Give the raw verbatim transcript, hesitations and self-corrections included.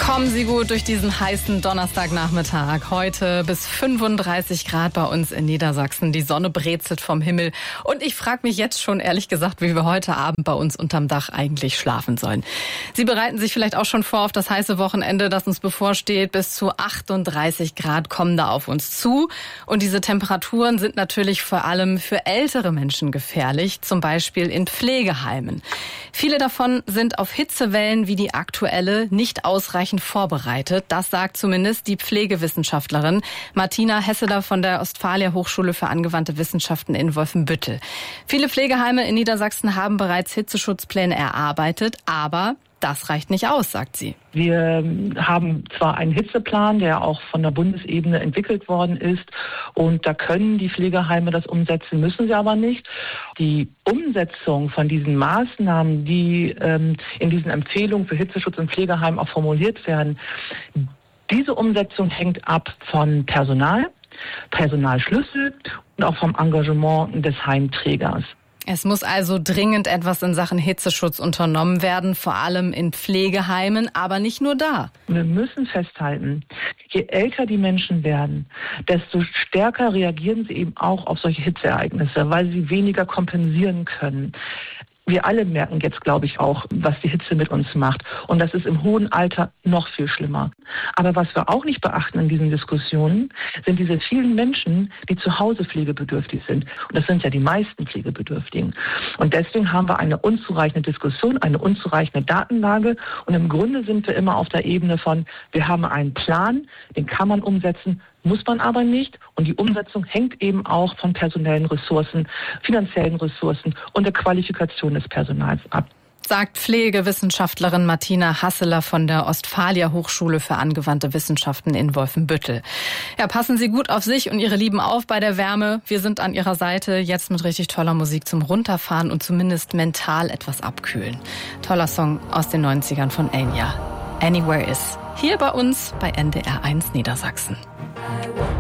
Kommen Sie gut durch diesen heißen Donnerstagnachmittag. Heute bis fünfunddreißig Grad bei uns in Niedersachsen. Die Sonne brezelt vom Himmel. Und ich frage mich jetzt schon, ehrlich gesagt, wie wir heute Abend bei uns unterm Dach eigentlich schlafen sollen. Sie bereiten sich vielleicht auch schon vor auf das heiße Wochenende, das uns bevorsteht. Bis zu achtunddreißig Grad kommen da auf uns zu. Und diese Temperaturen sind natürlich vor allem für ältere Menschen gefährlich, zum Beispiel in Pflegeheimen. Viele davon sind auf Hitzewellen wie die aktuelle nicht ausreichend vorbereitet. Das sagt zumindest die Pflegewissenschaftlerin Martina Hesseler von der Ostfalia Hochschule für angewandte Wissenschaften in Wolfenbüttel. Viele Pflegeheime in Niedersachsen haben bereits Hitzeschutzpläne erarbeitet, aber das reicht nicht aus, sagt sie. Wir haben zwar einen Hitzeplan, der auch von der Bundesebene entwickelt worden ist, und da können die Pflegeheime das umsetzen, müssen sie aber nicht. Die Umsetzung von diesen Maßnahmen, die ähm, in diesen Empfehlungen für Hitzeschutz in Pflegeheimen auch formuliert werden, diese Umsetzung hängt ab von Personal, Personalschlüssel und auch vom Engagement des Heimträgers. Es muss also dringend etwas in Sachen Hitzeschutz unternommen werden, vor allem in Pflegeheimen, aber nicht nur da. Wir müssen festhalten, je älter die Menschen werden, desto stärker reagieren sie eben auch auf solche Hitzeereignisse, weil sie weniger kompensieren können. Wir alle merken jetzt, glaube ich, auch, was die Hitze mit uns macht. Und das ist im hohen Alter noch viel schlimmer. Aber was wir auch nicht beachten in diesen Diskussionen, sind diese vielen Menschen, die zu Hause pflegebedürftig sind. Und das sind ja die meisten Pflegebedürftigen. Und deswegen haben wir eine unzureichende Diskussion, eine unzureichende Datenlage. Und im Grunde sind wir immer auf der Ebene von, wir haben einen Plan, den kann man umsetzen, muss man aber nicht. Und die Umsetzung hängt eben auch von personellen Ressourcen, finanziellen Ressourcen und der Qualifikation des Personals ab. Sagt Pflegewissenschaftlerin Martina Hesseler von der Ostfalia Hochschule für angewandte Wissenschaften in Wolfenbüttel. Ja, passen Sie gut auf sich und Ihre Lieben auf bei der Wärme. Wir sind an Ihrer Seite, jetzt mit richtig toller Musik zum Runterfahren und zumindest mental etwas abkühlen. Toller Song aus den neunzigern von Enya. Anywhere Is. Hier bei uns bei N D R eins Niedersachsen.